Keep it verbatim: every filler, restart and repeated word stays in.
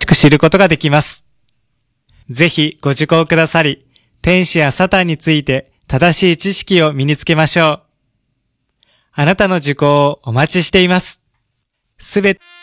く知ることができます。ぜひご受講くださり、天使やサタンについて正しい知識を身につけましょう。あなたの受講をお待ちしています。すべて